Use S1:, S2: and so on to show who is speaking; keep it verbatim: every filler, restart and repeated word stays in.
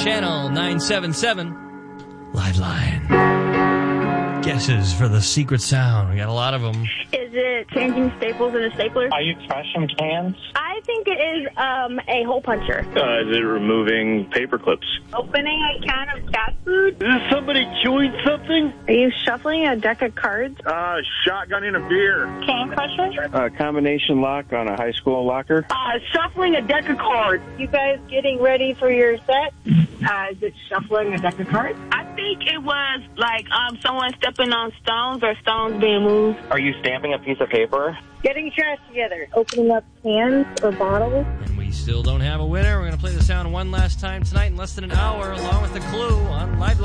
S1: channel nine seven seven. Liveline. Guesses for the secret sound. We got a lot of them.
S2: Is it changing staples in a stapler?
S3: Are you trashing cans?
S2: I think it is um, a hole puncher.
S4: Uh, is it removing paper clips?
S2: Opening a can of cat food?
S4: Is this somebody chewing something?
S2: Are you shuffling a deck of cards?
S4: Uh, shotgunning a beer.
S2: Can crusher?
S4: A combination lock on a high school locker.
S2: Uh, shuffling a deck of cards. You guys getting ready for your set? Uh, is it shuffling a deck of cards?
S5: I think it was like um, someone stepping on stones or stones being moved.
S3: Are you stamping a piece of paper?
S2: Getting trash together. Opening up cans or bottles.
S1: And we still don't have a winner. We're going to play the sound one last time tonight in less than an hour, along with the clue on Live